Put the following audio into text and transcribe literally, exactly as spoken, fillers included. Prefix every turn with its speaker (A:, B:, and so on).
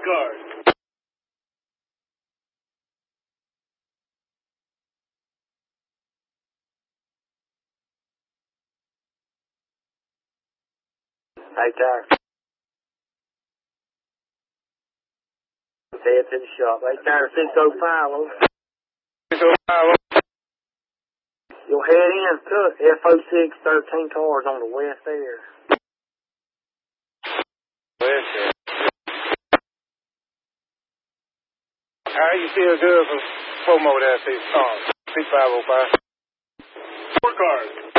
A: guard.
B: Right there. Head to the shop. Right there, six oh five, over.
A: six oh five, over.
B: You'll head in to F O six, thirteen cars on the west air.
A: West air. How you feel good for promo that six five oh five? Four cars.